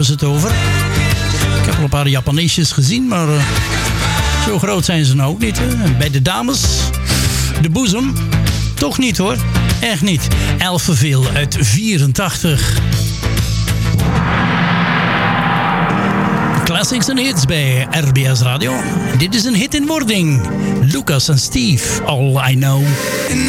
is het over. Ik heb al een paar Japanesjes gezien, maar zo groot zijn ze nou ook niet. Hè? Bij de dames, de boezem, toch niet hoor. Echt niet. Elfenville uit 84. Classics en hits bij RBS Radio. Dit is een hit in wording. Lucas en Steve, All I Know.